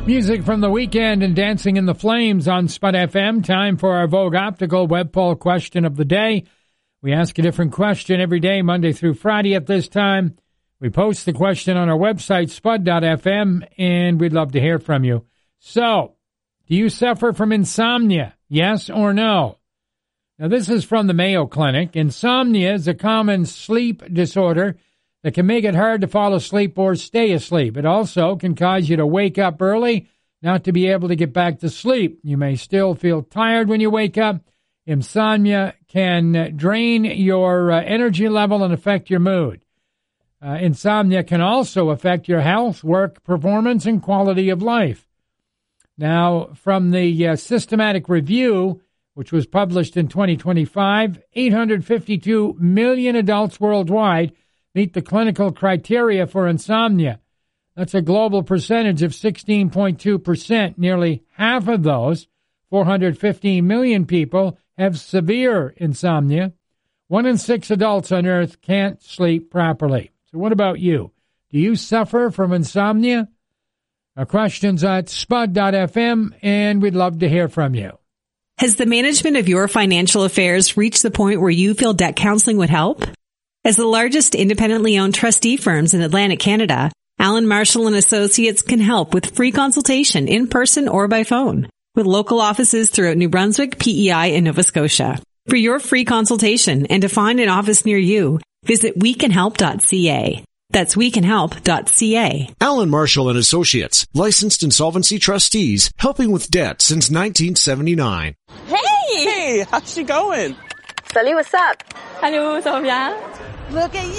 Music from The Weeknd and Dancing in the Flames on Spud FM. Time for our Vogue Optical web poll question of the day. We ask a different question every day, Monday through Friday at this time. We post the question on our website, spud.fm, and we'd love to hear from you. So, do you suffer from insomnia? Yes or no? Now, this is from the Mayo Clinic. Insomnia is a common sleep disorder that can make it hard to fall asleep or stay asleep. It also can cause you to wake up early, not to be able to get back to sleep. You may still feel tired when you wake up. Insomnia can drain your energy level and affect your mood. Insomnia can also affect your health, work performance, and quality of life. Now, from the systematic review, which was published in 2025, 852 million adults worldwide meet the clinical criteria for insomnia. That's a global percentage of 16.2%. Nearly half of those, 415 million people, have severe insomnia. 1 in 6 adults on Earth can't sleep properly. So what about you? Do you suffer from insomnia? Our questions at spud.fm, and we'd love to hear from you. Has the management of your financial affairs reached the point where you feel debt counseling would help? As the largest independently owned trustee firms in Atlantic Canada, Allen Marshall & Associates can help with free consultation in person or by phone, with local offices throughout New Brunswick, PEI, and Nova Scotia. For your free consultation and to find an office near you, visit wecanhelp.ca. That's wecanhelp.ca. Allen Marshall & Associates, licensed insolvency trustees, helping with debt since 1979. Hey, how's she going? Salut, what's up? Hello, ça va bien? Look at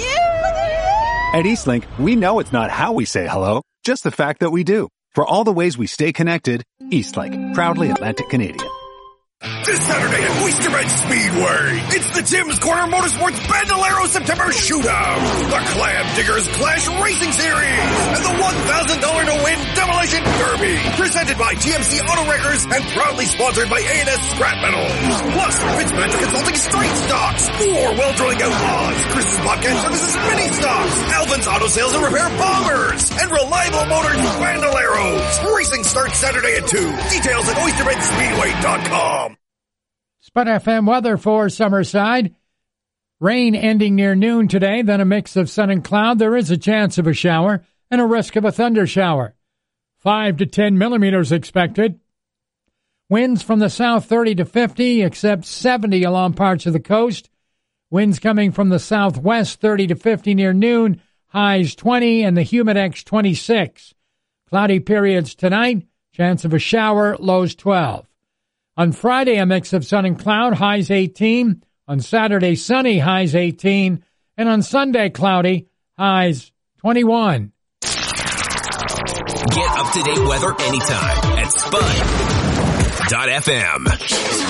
you! At Eastlink, we know it's not how we say hello, just the fact that we do. For all the ways we stay connected, Eastlink, proudly Atlantic Canadian. This Saturday at Oysterbed Speedway, it's the Tim's Corner Motorsports Bandolero September Shootout, the Clam Diggers Clash Racing Series, and the $1,000 to win Demolition Derby, presented by TMC Auto Wreckers and proudly sponsored by A&S Scrap Metals. Plus, Fitzpatrick Consulting Straight Stocks, 4 Well Drilling Outlaws, Chris's Bobcat Services Mini Stocks, Alvin's Auto Sales and Repair Bombers, and Reliable Motors Bandoleros. Racing starts Saturday at 2. Details at oysterbedspeedway.com. Spud FM weather for Summerside. Rain ending near noon today, then a mix of sun and cloud. There is a chance of a shower and a risk of a thunder shower. 5 to 10 millimeters expected. Winds from the south 30 to 50, except 70 along parts of the coast. Winds coming from the southwest 30 to 50 near noon, highs 20 and the Humidex 26. Cloudy periods tonight, chance of a shower, lows 12. On Friday, a mix of sun and cloud, highs 18. On Saturday, sunny, highs 18. And on Sunday, cloudy, highs 21. Get up-to-date weather anytime at spud.fm.